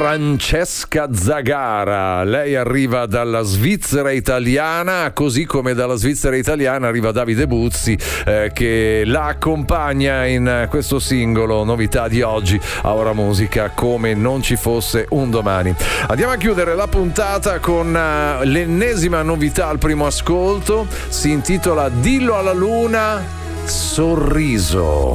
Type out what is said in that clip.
Francesca Zagara. Lei arriva dalla Svizzera italiana, così come dalla Svizzera italiana arriva Davide Buzzi, che la accompagna in questo singolo, novità di oggi a Ora Musica, come non ci fosse un domani. Andiamo a chiudere la puntata con l'ennesima novità al primo ascolto. Si intitola Dillo alla luna, sorriso.